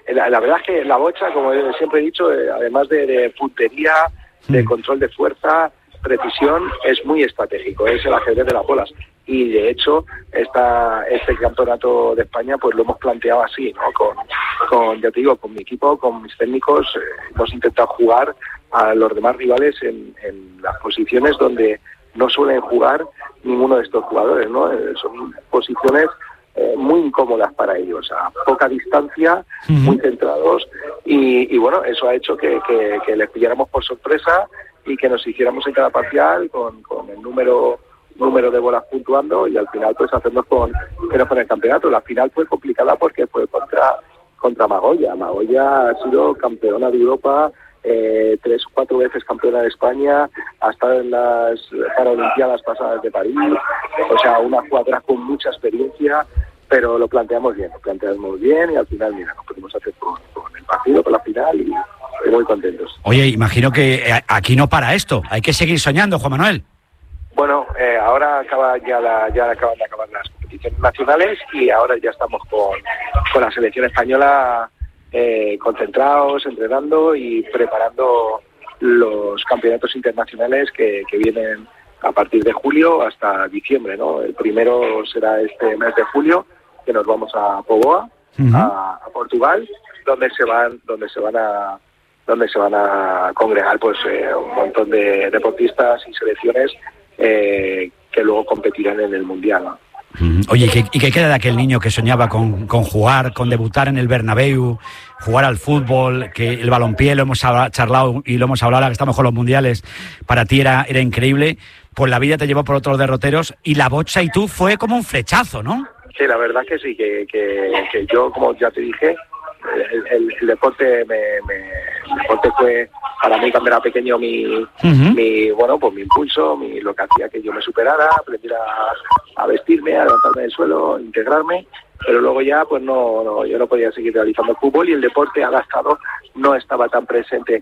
la verdad es que la bocha, como siempre he dicho, además de puntería, de control de fuerza, precisión, es muy estratégico, es el ajedrez de las bolas. Y de hecho, este campeonato de España pues lo hemos planteado así, ¿no? Con ya te digo, con mi equipo, con mis técnicos, hemos intentado jugar a los demás rivales en las posiciones donde no suelen jugar ninguno de estos jugadores, ¿no? Son posiciones muy incómodas para ellos, a poca distancia, muy centrados, y bueno, eso ha hecho que les pilláramos por sorpresa y que nos hiciéramos en cada parcial con el número de bolas puntuando, y al final pues hacernos con el campeonato. La final fue complicada porque fue contra Magoya. Magoya ha sido campeona de Europa, 3 o 4 veces campeona de España, ha estado en las Paralimpiadas pasadas de París, o sea, una jugadora con mucha experiencia, pero lo planteamos bien y al final, mira, nos pudimos hacer con el partido, con la final, y muy contentos. Oye, imagino que aquí no para esto, hay que seguir soñando, Juan Manuel. Bueno, ahora acaban de acabar las competiciones nacionales y ahora ya estamos con la selección española concentrados, entrenando y preparando los campeonatos internacionales que vienen a partir de julio hasta diciembre, ¿no? El primero será este mes de julio, que nos vamos a Póvoa, a Portugal, donde se van a congregar pues un montón de deportistas y selecciones que luego competirán en el Mundial, ¿no? Oye, ¿y qué queda de aquel niño que soñaba con jugar, con debutar en el Bernabéu, jugar al fútbol, que el balompié lo hemos charlado y lo hemos hablado ahora que estamos con los mundiales, para ti era increíble, pues la vida te llevó por otros derroteros y la bocha y tú fue como un flechazo, ¿no? Sí, la verdad que sí, que yo, como ya te dije, el deporte el deporte fue para mí cuando era pequeño mi impulso, lo que hacía que yo me superara, aprendiera a vestirme, a levantarme del suelo, integrarme, pero luego ya pues yo no podía seguir realizando fútbol y el deporte adaptado no estaba tan presente,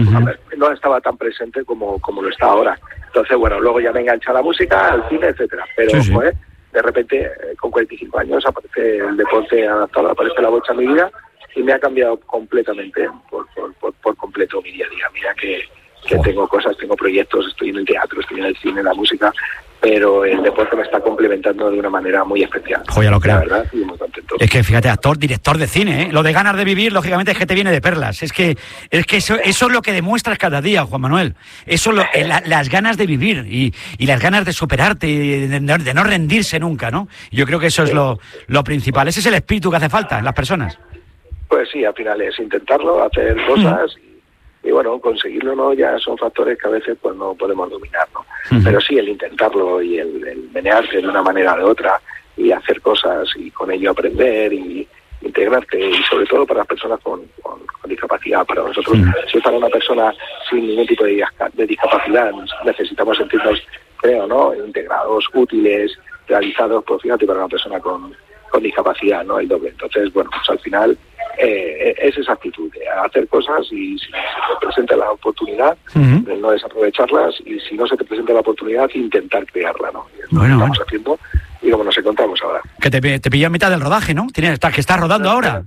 como lo está ahora. Entonces, bueno, luego ya me enganché a la música, al cine, etcétera, pero sí. Pues, de repente con 45 años aparece el deporte adaptado, aparece la bocha en mi vida y me ha cambiado completamente, por completo mi día a día. Mira que tengo cosas, tengo proyectos, estoy en el teatro, estoy en el cine, en la música, pero el deporte me está complementando de una manera muy especial. Joder, lo creo. La verdad, estoy muy contento. Es que fíjate, actor, director de cine, ¿eh? Lo de ganas de vivir, lógicamente, es que te viene de perlas. Es que eso es lo que demuestras cada día, Juan Manuel. Eso las ganas de vivir y las ganas de superarte y de no rendirse nunca, ¿no? Yo creo que eso es lo principal. Ese es el espíritu que hace falta en las personas. Pues sí, al final es intentarlo, hacer cosas y bueno, conseguirlo, ¿no? Ya son factores que a veces pues no podemos dominar, ¿no? Pero sí, el intentarlo y el menearse de una manera o de otra y hacer cosas y con ello aprender y integrarte, y sobre todo para las personas con discapacidad. Para nosotros, si es para una persona sin ningún tipo de discapacidad, necesitamos sentirnos, creo, ¿no? Integrados, útiles, realizados, pues fíjate, para una persona con discapacidad, ¿no? El doble. Entonces, bueno, pues al final es esa actitud de hacer cosas y si se te presenta la oportunidad, no desaprovecharlas, y si no se te presenta la oportunidad, intentar crearla, ¿no? Y es lo que estamos haciendo y como nos encontramos ahora. Que te pilló en mitad del rodaje, ¿no? Que estás rodando ahora.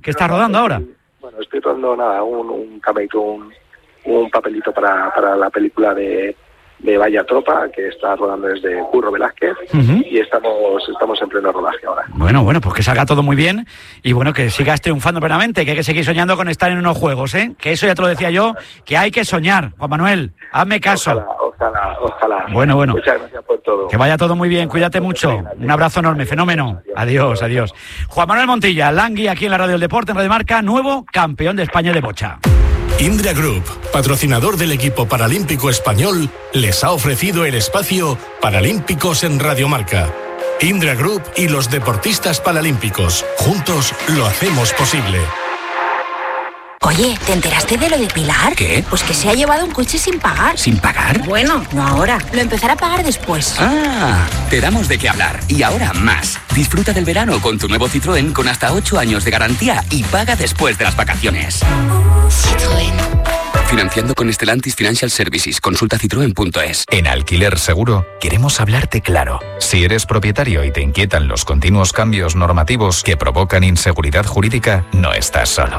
Bueno, estoy rodando un cameito, un papelito para la película de Vaya Tropa, que está rodando desde Curro Velázquez, y estamos en pleno rodaje ahora. Bueno, pues que salga todo muy bien y bueno, que sigas triunfando plenamente, que hay que seguir soñando con estar en unos juegos, ¿eh? Que eso ya te lo decía yo, que hay que soñar. Juan Manuel, hazme caso. Ojalá. Bueno. Muchas gracias por todo. Que vaya todo muy bien, cuídate mucho. Un abrazo enorme, fenómeno. Adiós. Juan Manuel Montilla, Langui, aquí en la Radio del Deporte, en Radio Marca, nuevo campeón de España de bocha. Indra Group, patrocinador del equipo paralímpico español, les ha ofrecido el espacio Paralímpicos en Radio Marca. Indra Group y los deportistas paralímpicos, juntos lo hacemos posible. Oye, ¿te enteraste de lo de Pilar? ¿Qué? Pues que se ha llevado un coche sin pagar. ¿Sin pagar? Bueno, no ahora. Lo empezará a pagar después. Ah, te damos de qué hablar. Y ahora más. Disfruta del verano con tu nuevo Citroën con hasta 8 años de garantía y paga después de las vacaciones. Citroën. Financiando con Stellantis Financial Services. Consulta citroen.es. En Alquiler Seguro queremos hablarte claro. Si eres propietario y te inquietan los continuos cambios normativos que provocan inseguridad jurídica, no estás solo.